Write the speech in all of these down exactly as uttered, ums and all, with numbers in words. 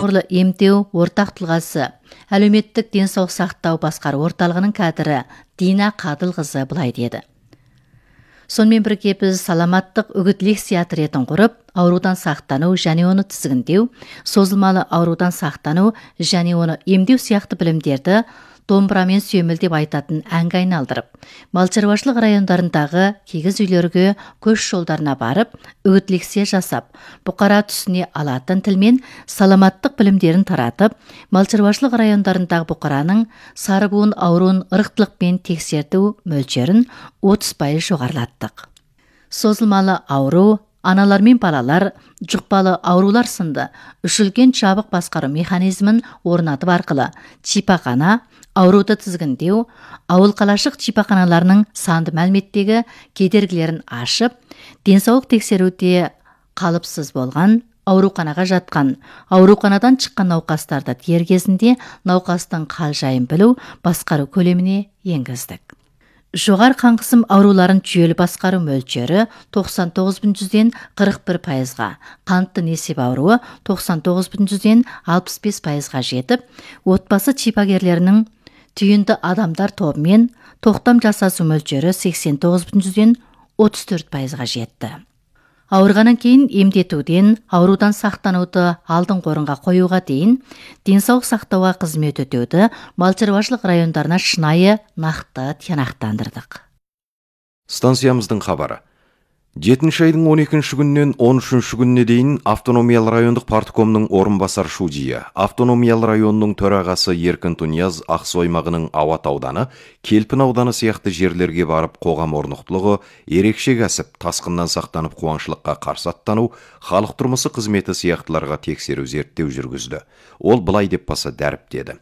Орлы емдеу ортақ тұлғасы, әлеуметтік денсаулық сақтау басқару орталығының кадірі Дина Қадылқызы былай деді. Сонымен бірге біз саламаттық үгіт лекция ретін құрып, аурудан сақтану және оны тізгіндеу, созылмалы аурудан сақтану және оны емдеу сияқты білімдерді домбырамен сүйемел деп айтатын әңге айналдырып, мал шаруашылық райондарындағы кегіз үйлерге, көш жолдарына барып, үгіт лекция жасап, бұқара түсіне алатын тілмен саламаттық білімдерін таратып, мал шаруашылық райондарындағы бұқараның сары буын ауруын ырықтылықпен тексерту мөлшерін отыз пайыз жоғарылаттық. Созылмалы ауру, аналар мен балалар, жұқпалы аурулар сынды үшілген жабық басқару механизмін орнатып арқылы шипахана, ауруды тізгіндеу, ауыл қалашық шипаханаларының санды мәліметтегі кедергілерін ашып, денсаулық тексеруде қалыпсыз болған, ауруханаға жатқан, ауруханадан шыққан науқастарды дер кезінде науқастың хал жайын білу, басқару көлеміне енгіздік. Жоғар қан қысым ауруларын жүйелі басқару мөлшері тоқсан тоғыз бүтін жүзден қырық бір пайызға, қантты несеп ауруы тоқсан тоғыз бүтін жүзден алпыс бес пайызға жетіп, отбасы шипагерлерінің түйінді адамдар тобымен тоқтам жасасу мөлшері сексен тоғыз бүтін жүзден отыз төрт пайызға жетті. Ауырғаннан кейін емдетуден, аурудан сақтануды алдын қорынға қоюға дейін денсаулық сақтауға қызмет өтеуді мал шаруашылық райондарына шынайы нақты тиянақтандырдық. Станциямыздың хабары. жетінші айдың он екінші күннен он үшінші күніне дейін автономиялы райондық парткомның орынбасар шудийі, автономиялы районның төрағасы Еркін Тунияз Ақсу аймағының Ауат ауданы, Келпін ауданы сияқты жерлерге барып қоғам орнықтылығы, ерекше кәсіп, тасқыннан сақтанып қуаңшылыққа қарсы аттану, халық тұрмысы қызметі сияқтыларға тексеру зерттеу жүргізді. Ол былай деп баса дәріптеді.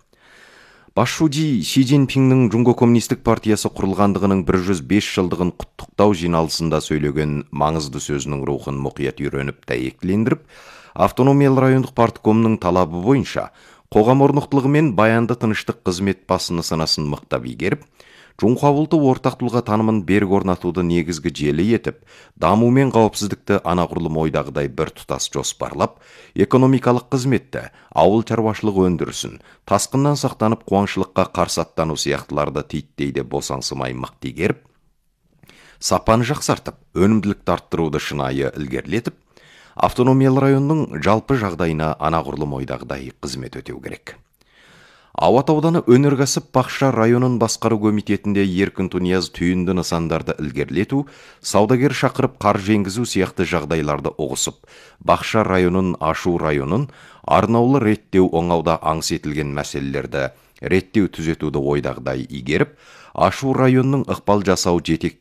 Бас шуди Си Цзиньпиннің Жунго коммунистік партиясы құрылғандығының бір жүз бес жылдығын құттықтау жиналысында сөйлеген маңызды сөзінің рухын мұқият үйреніп дәйектілендіріп, автономиялы райондық парткомның талабы бойынша қоғам орнықтылығы мен баянды тыныштық қызмет басыны санасын мықтап игеріп, Жунхуа ұлты ортақ тұлға танымын берік орнатуды негізгі желі етіп, даму мен қауіпсіздікті анағұрлым ойдағыдай бір тұтас жоспарлап, экономикалық қызметті, ауыл шаруашылық өндірісін, тасқыннан сақтанып қуаңшылыққа қарсы аттану сияқтыларды титтейде босаңсымай мықты игеріп, сапаны жақсартып, өнімділікті арттыруды шынайы ілгерілетіп, автономиялы районның жалпы жағдайына анағұрлым ойдағыдай қызмет өтеу керек. Ауат ауданы өнеркәсіп бақша районын басқару комитетінде Еркін Тунияз түйінді нысандарды ілгерілету, саудагер шақырып қаржы енгізу сияқты жағдайларды ұғысып, бақша районын ашу районын арнаулы реттеу оңауда аңыс етілген мәселелерді реттеу түзетуді ойдағыдай игеріп, ашу районның ықпал жасау жетек